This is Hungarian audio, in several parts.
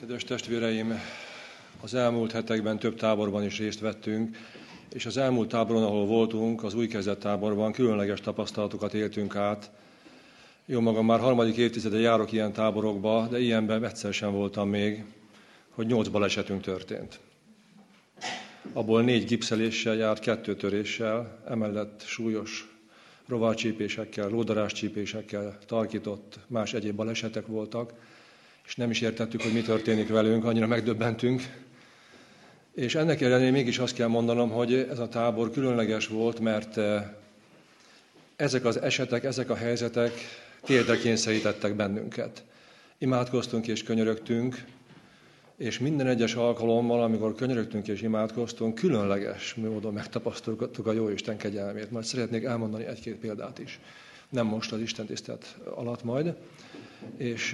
Kedves testvéreim, az elmúlt hetekben több táborban is részt vettünk, és az elmúlt táboron, ahol voltunk, az Újkezet táborban különleges tapasztalatokat éltünk át. Jó magam, már harmadik évtizede járok ilyen táborokba, de ilyenben egyszer sem voltam még, hogy 8 balesetünk történt. Abból 4 gipszeléssel járt, 2 töréssel, emellett súlyos rovarcsípésekkel, lódaráscsípésekkel tarkított más egyéb balesetek voltak, és nem is értettük, hogy mi történik velünk, annyira megdöbbentünk. És ennek ellenére mégis azt kell mondanom, hogy ez a tábor különleges volt, mert ezek az esetek, ezek a helyzetek térdre kényszerítettek bennünket. Imádkoztunk és könyörögtünk, és minden egyes alkalommal, amikor könyörögtünk és imádkoztunk, különleges módon megtapasztaltuk a Jóisten kegyelmét. Majd szeretnék elmondani 1-2 példát is. Nem most, az istentisztelet alatt majd. És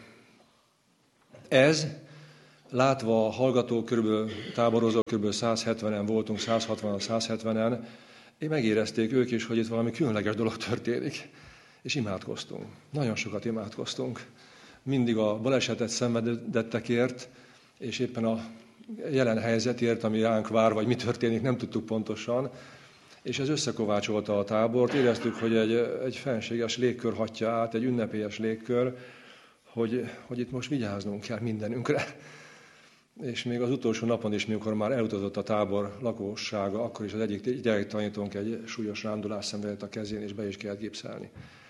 ez, látva a hallgatók táborozók kb. 170-en voltunk, 160-170-en, megérezték ők is, hogy itt valami különleges dolog történik. És imádkoztunk. Nagyon sokat imádkoztunk. Mindig a balesetet szenvedettekért, és éppen a jelen helyzetért, ami ránk vár, vagy mi történik, nem tudtuk pontosan. És ez összekovácsolta a tábort. Éreztük, hogy egy fenséges légkör hatja át, egy ünnepélyes légkör, hogy itt most vigyáznunk kell mindenünkre. És még az utolsó napon is, mikor már elutazott a tábor lakossága, akkor is az egyik gyerektanítónk egy súlyos rándulást szenvedett a kezén, és be is kellett gipszelni.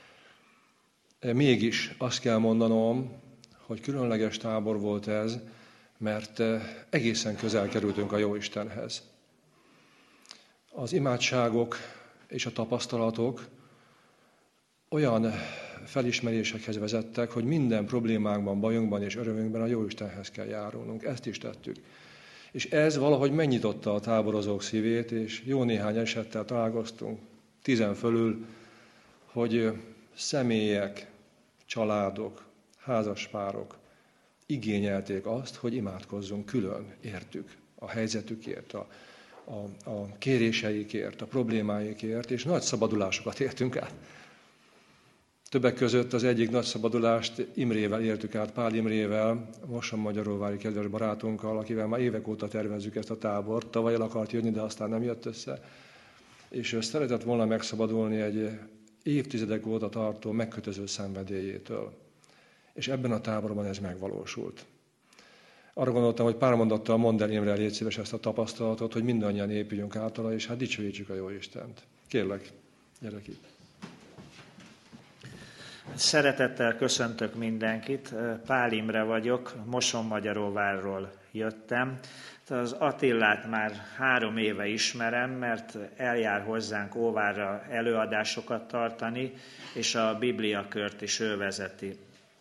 Mégis azt kell mondanom, hogy különleges tábor volt ez, mert egészen közel kerültünk a Jóistenhez. Az imádságok és a tapasztalatok olyan felismerésekhez vezettek, hogy minden problémánkban, bajunkban és örömünkben a Jóistenhez kell járulnunk. Ezt is tettük. És ez valahogy megnyitotta a táborozók szívét, és jó néhány esettel találkoztunk, 10 fölül, hogy személyek, családok, házaspárok igényelték azt, hogy imádkozzunk külön értük, a helyzetükért, a kéréseikért, a problémáikért, és nagy szabadulásokat értünk át. Többek között az egyik nagy szabadulást Imrével éltük át, Pál Imrével, mosonmagyaróvári kedves barátunkkal, akivel már évek óta tervezzük ezt a tábort. Tavaly el akart jönni, de aztán nem jött össze. És ő szeretett volna megszabadulni egy évtizedek óta tartó megkötöző szenvedélyétől. És ebben a táborban ez megvalósult. Arra gondoltam, hogy pár mondattal mondd el Imre, légy szíves ezt a tapasztalatot, hogy mindannyian épüljünk általa, és hát dicsőítsük a Jóistent. Kérlek, gyere itt. Szeretettel köszöntök mindenkit. Pál Imre vagyok, Mosonmagyaróvárról jöttem. Az Attillát már 3 éve ismerem, mert eljár hozzánk Óvárra előadásokat tartani, és a Bibliakört is ő vezeti.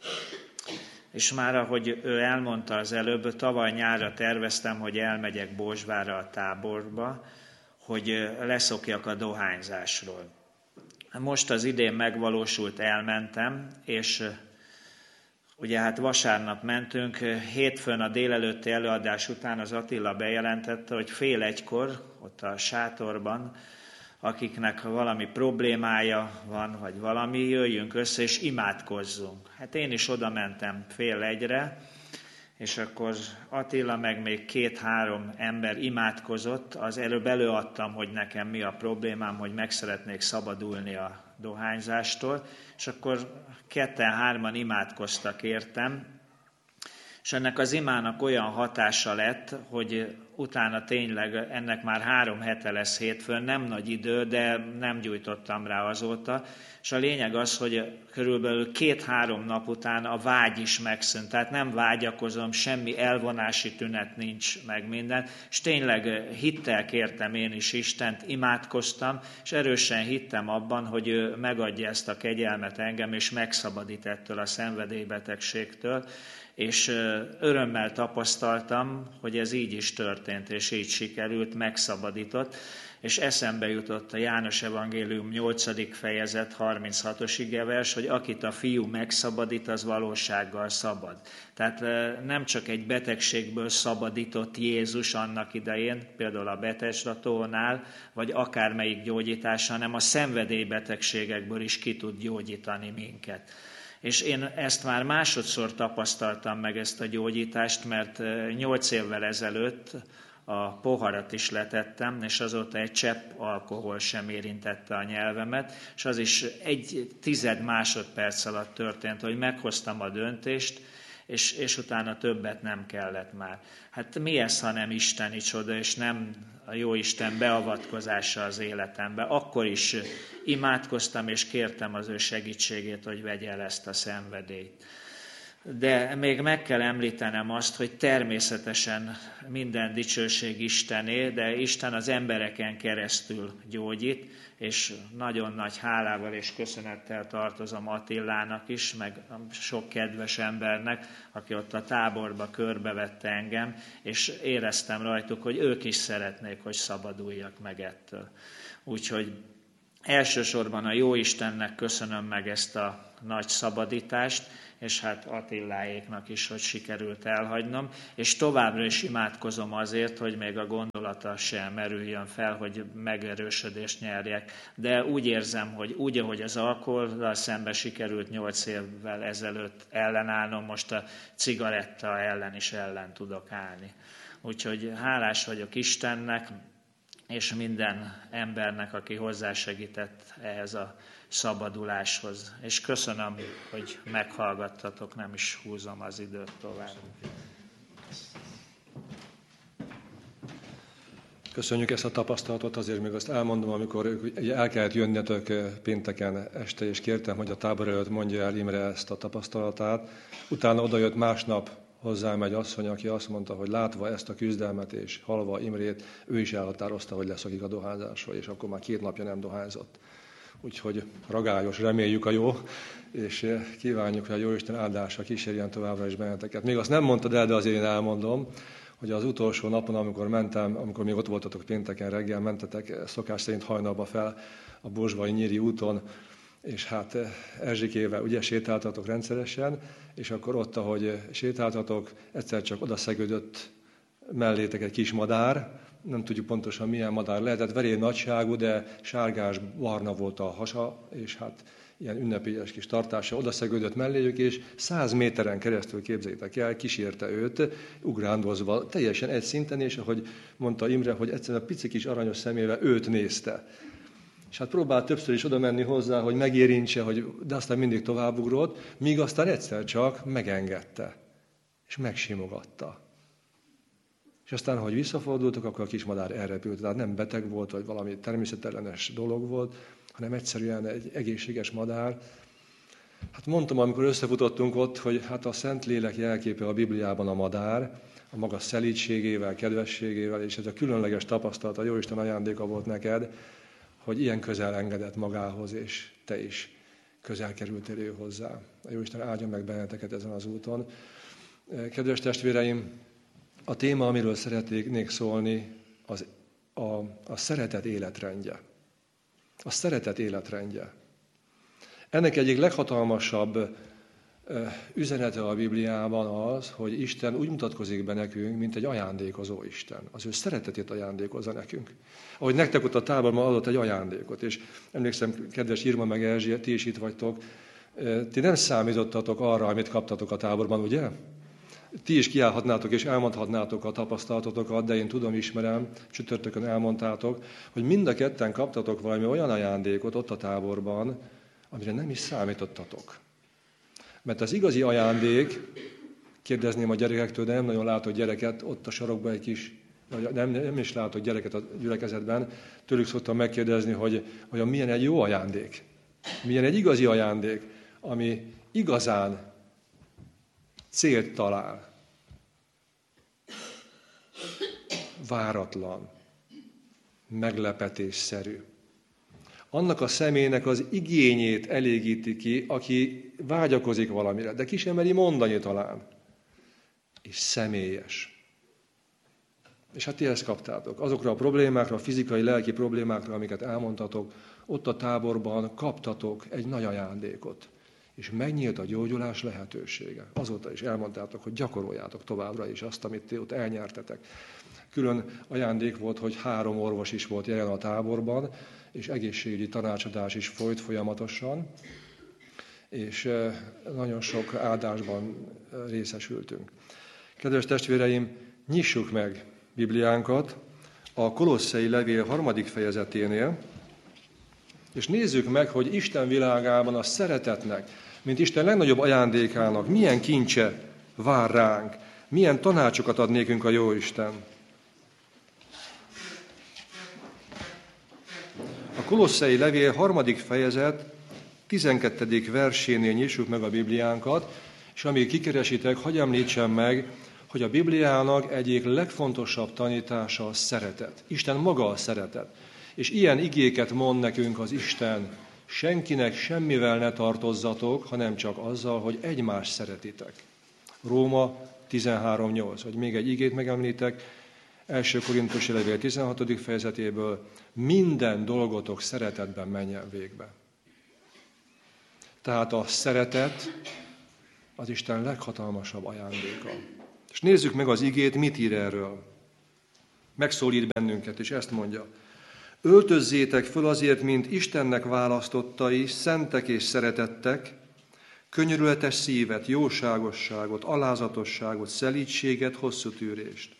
És már ahogy ő elmondta az előbb, tavaly nyárra terveztem, hogy elmegyek Bózsvárra a táborba, hogy leszokjak a dohányzásról. Most az idén megvalósult, elmentem, és ugye hát vasárnap mentünk, hétfőn a délelőtti előadás után az Attila bejelentette, hogy 12:30 ott a sátorban, akiknek valami problémája van, vagy valami, jöjjünk össze és imádkozzunk. Hát én is oda mentem 12:30, és akkor Attila meg még 2-3 ember imádkozott. Az előbb előadtam, hogy nekem mi a problémám, hogy meg szeretnék szabadulni a dohányzástól, és akkor 2-3 imádkoztak értem, és ennek az imának olyan hatása lett, hogy utána tényleg ennek már 3 hete lesz hétfőn, nem nagy idő, de nem gyújtottam rá azóta. És a lényeg az, hogy körülbelül 2-3 nap után a vágy is megszűnt. Tehát nem vágyakozom, semmi elvonási tünet nincs, meg minden. És tényleg hittel kértem én is Istent, imádkoztam, és erősen hittem abban, hogy ő megadja ezt a kegyelmet engem, és megszabadít ettől a szenvedélybetegségtől. És örömmel tapasztaltam, hogy ez így is történt, és így sikerült, megszabadított, és eszembe jutott a János Evangélium 8. fejezet 36. igevers, hogy akit a Fiú megszabadít, az valósággal szabad. Tehát nem csak egy betegségből szabadított Jézus annak idején, például a Betesdatónál, vagy akármelyik gyógyítás, hanem a szenvedélybetegségekből is ki tud gyógyítani minket. És én ezt már másodszor tapasztaltam meg, ezt a gyógyítást, mert 8 évvel ezelőtt a poharat is letettem, és azóta egy csepp alkohol sem érintette a nyelvemet, és az is 1/10 másodperc alatt történt, hogy meghoztam a döntést, és utána többet nem kellett már. Hát mi ez, ha nem isteni csoda, és nem a Jóisten beavatkozása az életembe. Akkor is imádkoztam, és kértem az ő segítségét, hogy vegye el ezt a szenvedélyt. De még meg kell említenem azt, hogy természetesen minden dicsőség Istené, de Isten az embereken keresztül gyógyít, és nagyon nagy hálával és köszönettel tartozom Attilának is, meg sok kedves embernek, aki ott a táborba körbevette engem, és éreztem rajtuk, hogy ők is szeretnék, hogy szabaduljak meg ettől. Úgyhogy elsősorban a Jóistennek köszönöm meg ezt a nagy szabadítást, és hát Attiláéknak is, hogy sikerült elhagynom, és továbbra is imádkozom azért, hogy még a gondolata sem merüljön fel, hogy megerősödést nyerjek. De úgy érzem, hogy úgy, ahogy az alkohollal szembe sikerült 8 évvel ezelőtt ellenállnom, most a cigaretta ellen is ellen tudok állni. Úgyhogy hálás vagyok Istennek, és minden embernek, aki hozzásegített ehhez a szabaduláshoz. És köszönöm, hogy meghallgattatok, nem is húzom az időt tovább. Köszönjük ezt a tapasztalatot, azért még azt elmondom, amikor el kellett jönnetek pénteken este, és kértem, hogy a tábor előtt mondja el Imre ezt a tapasztalatát. Utána odajött másnap hozzám egy asszony, aki azt mondta, hogy látva ezt a küzdelmet és hallva Imrét, ő is elhatározta, hogy leszokik a dohányzásról, és akkor már 2 napja nem dohányzott. Úgyhogy ragályos, reméljük a jó, és kívánjuk, hogy a Jóisten áldása kísérjen továbbra is benneteket. Még azt nem mondtad el, de azért én elmondom, hogy az utolsó napon, amikor mentem, amikor még ott voltatok pénteken reggel, mentetek szokás szerint hajnalba fel a Bozsvai-Nyíri úton, és hát Erzsikével ugye sétáltatok rendszeresen, és akkor ott, ahogy sétáltatok, egyszer csak odaszegődött mellétek egy kis madár, nem tudjuk pontosan milyen madár lehetett, verély nagyságú, de sárgás-barna volt a hasa, és hát ilyen ünnepélyes kis tartása, odaszegődött melléjük, és 100 méteren keresztül, képzeljétek el, kísérte őt, ugrándozva, teljesen egy szinten, és ahogy mondta Imre, hogy egyszerűen a pici kis aranyos szemével őt nézte. És hát próbált többször is oda menni hozzá, hogy megérintse, de aztán mindig továbbugrott, míg aztán egyszer csak megengedte, és megsimogatta. És aztán, ahogy visszafordultak, akkor a kismadár elrepült. Tehát nem beteg volt, vagy valami természetellenes dolog volt, hanem egyszerűen egy egészséges madár. Hát mondtam, amikor összefutottunk ott, hogy hát a Szentlélek jelképe a Bibliában a madár, a maga szelídségével, kedvességével, és ez a különleges tapasztalat, a Jóisten ajándéka volt neked, hogy ilyen közel engedett magához, és te is közel kerültél ő hozzá. A Jóisten áldja meg benneteket ezen az úton. Kedves testvéreim, a téma, amiről szeretnék szólni, a szeretet életrendje. A szeretet életrendje. Ennek egyik leghatalmasabb üzenete a Bibliában az, hogy Isten úgy mutatkozik be nekünk, mint egy ajándékozó Isten. Az ő szeretetét ajándékozza nekünk. Ahogy nektek ott a táborban adott egy ajándékot, és emlékszem, kedves Irma meg Erzsi, ti is itt vagytok, ti nem számítottatok arra, amit kaptatok a táborban, ugye? Ti is kiállhatnátok és elmondhatnátok a tapasztalatotokat, de én tudom, ismerem, csütörtökön elmondtátok, hogy mind a ketten kaptatok valami olyan ajándékot ott a táborban, amire nem is számítottatok. Mert az igazi ajándék, kérdezném a gyerekektől, de nem nagyon látok gyereket ott a sarokban egy kis, nem is látok gyereket a gyülekezetben, tőlük szoktam megkérdezni, hogy milyen egy jó ajándék, milyen egy igazi ajándék, ami igazán célt talál. Váratlan, meglepetésszerű. Annak a személynek az igényét elégíti ki, aki vágyakozik valamire, de ki sem meri mondani talán. És személyes. És hát ti ezt kaptátok. Azokra a problémákra, a fizikai, lelki problémákra, amiket elmondtatok, ott a táborban kaptatok egy nagy ajándékot. És megnyílt a gyógyulás lehetősége. Azóta is elmondtátok, hogy gyakoroljátok továbbra is azt, amit ti ott elnyertetek. Külön ajándék volt, hogy 3 orvos is volt jelen a táborban, és egészségügyi tanácsadás is folyt folyamatosan. és nagyon sok áldásban részesültünk. Kedves testvéreim, nyissuk meg Bibliánkat a Kolosszei levél 3. fejezeténél, és nézzük meg, hogy Isten világában a szeretetnek, mint Isten legnagyobb ajándékának milyen kincse vár ránk, milyen tanácsokat ad nékünk a Jóisten. A Kolosszei levél 3. fejezet 12. versénél nyissuk meg a Bibliánkat, és amíg kikeresitek, hadd említsem meg, hogy a Bibliának egyik legfontosabb tanítása a szeretet. Isten maga a szeretet. És ilyen igéket mond nekünk az Isten: senkinek semmivel ne tartozzatok, hanem csak azzal, hogy egymást szeretitek. Róma 13.8. Hogy még egy igét megemlítek, 1. Korintusi levél 16. fejezetéből: minden dolgotok szeretetben menjen végbe. Tehát a szeretet az Isten leghatalmasabb ajándéka. És nézzük meg az igét, mit ír erről. Megszólít bennünket, és ezt mondja: öltözzétek föl azért, mint Istennek választottai, szentek és szeretettek, könyörületes szívet, jóságosságot, alázatosságot, szelídséget, hosszú tűrést.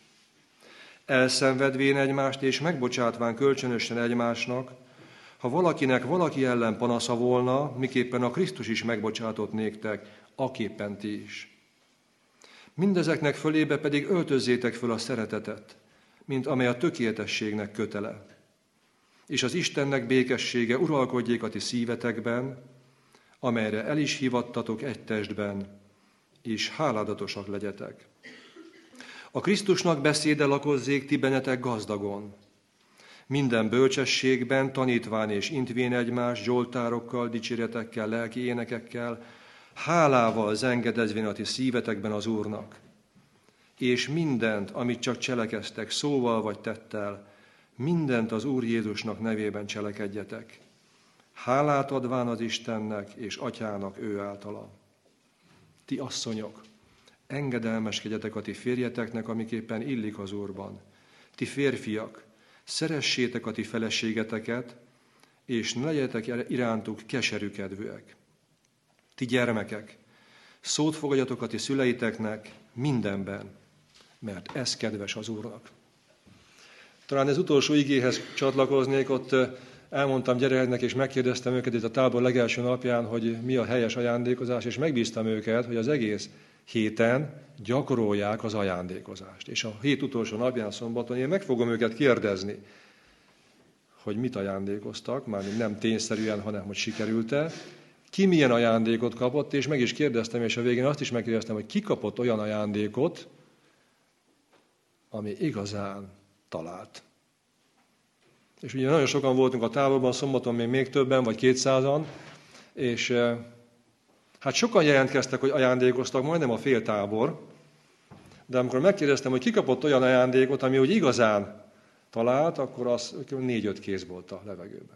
Elszenvedvén egymást és megbocsátván kölcsönösen egymásnak, ha valakinek valaki ellen panasza volna, miképpen a Krisztus is megbocsátott néktek, aképpen ti is. Mindezeknek fölébe pedig öltözzétek föl a szeretetet, mint amely a tökéletességnek kötele. És az Istennek békessége uralkodjék a ti szívetekben, amelyre el is hívattatok egy testben, és háládatosak legyetek. A Krisztusnak beszéde lakozzék ti bennetek gazdagon. Minden bölcsességben tanítván és intvén egymást, zsoltárokkal, dicséretekkel, lelki énekekkel, hálával zengedezvén a ti szívetekben az Úrnak. És mindent, amit csak cselekeztek, szóval vagy tettel, mindent az Úr Jézusnak nevében cselekedjetek. Hálát adván az Istennek és Atyának ő általa. Ti asszonyok, engedelmeskedjetek a ti férjeteknek, amiképpen illik az Úrban. Ti férfiak, szeressétek a ti feleségeteket, és ne legyetek irántuk keserűkedvűek. Ti gyermekek, szót fogadjatok a ti szüleiteknek mindenben, mert ez kedves az Úrnak. Talán az utolsó igéhez csatlakoznék, ott elmondtam gyerekeknek, és megkérdeztem őket itt a tábor legelső napján, hogy mi a helyes ajándékozás, és megbíztam őket, hogy az egész héten gyakorolják az ajándékozást. És a hét utolsó napján, szombaton én meg fogom őket kérdezni, hogy mit ajándékoztak, mármint nem tényszerűen, hanem hogy sikerült-e, ki milyen ajándékot kapott, és meg is kérdeztem, és a végén azt is megkérdeztem, hogy ki kapott olyan ajándékot, ami igazán talált. És ugye nagyon sokan voltunk a táborban, szombaton még többen, vagy 200-an, és hát sokan jelentkeztek, hogy ajándékoztak, majdnem a fél tábor, de amikor megkérdeztem, hogy ki kapott olyan ajándékot, ami úgy igazán talált, akkor az 4-5 kéz volt a levegőben.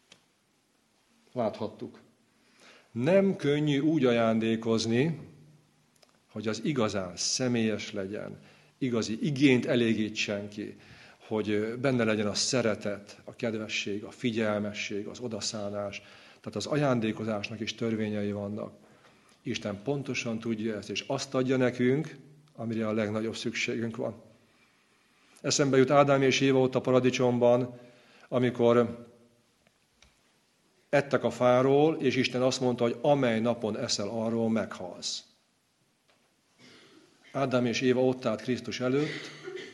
Láthattuk. Nem könnyű úgy ajándékozni, hogy az igazán személyes legyen, igazi igényt elégítsen ki, hogy benne legyen a szeretet, a kedvesség, a figyelmesség, az odaszánás. Tehát az ajándékozásnak is törvényei vannak. Isten pontosan tudja ezt, és azt adja nekünk, amire a legnagyobb szükségünk van. Eszembe jut Ádám és Éva ott a paradicsomban, amikor ettek a fáról, és Isten azt mondta, hogy amely napon eszel arról, meghalsz. Ádám és Éva ott állt Krisztus előtt,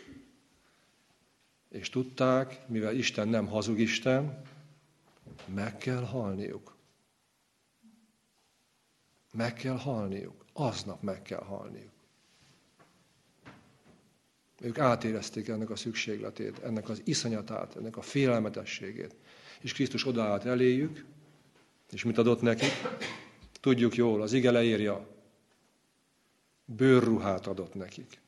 és tudták, mivel Isten nem hazug Isten, meg kell halniuk. Meg kell halniuk. Aznap meg kell halniuk. Ők átérezték ennek a szükségletét, ennek az iszonyatát, ennek a félelmetességét. És Krisztus odaállt eléjük, és mit adott nekik? Tudjuk jól, az ige leírja. Bőrruhát adott nekik.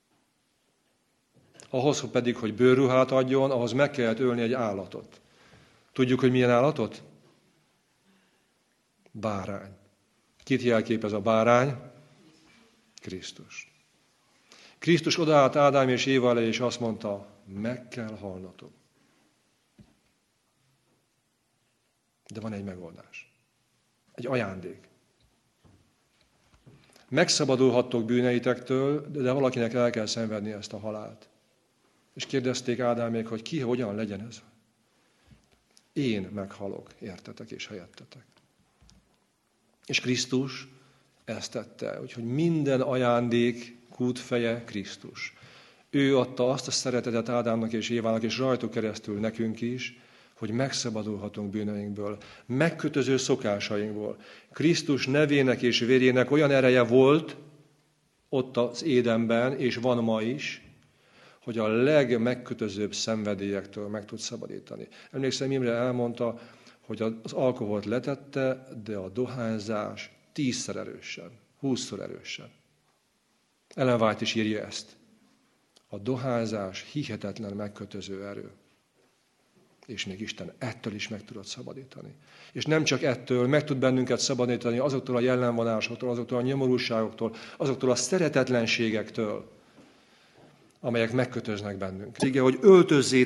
Ahhoz pedig, hogy bőrruhát adjon, ahhoz meg kellett ölni egy állatot. Tudjuk, hogy milyen állatot? Bárány. Kit jelképez a bárány? Krisztus. Krisztus odaállt Ádám és Éva elé, és azt mondta, meg kell halnotok. De van egy megoldás. Egy ajándék. megszabadulhattok bűneitektől, de valakinek el kell szenvedni ezt a halált. És kérdezték Ádámék, hogy ki, hogyan legyen ez. Én meghalok, értetek és helyettetek. És Krisztus ezt tette, úgyhogy minden ajándék kútfeje Krisztus. Ő adta azt a szeretetet Ádámnak és Évának, és rajtuk keresztül nekünk is, hogy megszabadulhatunk bűneinkből, megkötöző szokásainkból. Krisztus nevének és vérének olyan ereje volt ott az Édenben, és van ma is, hogy a legmegkötözőbb szenvedélyektől meg tud szabadítani. Emlékszem, Imre elmondta, hogy az alkoholt letette, de a dohányzás 10-szer erősebb, 20-szor erősebb. Ellen White is írja ezt. A dohányzás hihetetlen megkötöző erő. És még Isten ettől is meg tudod szabadítani. És nem csak ettől, meg tud bennünket szabadítani azoktól a jellemvonásoktól, azoktól a nyomorúságoktól, azoktól a szeretetlenségektől, amelyek megkötöznek bennünket. Igen, hogy öltözzétek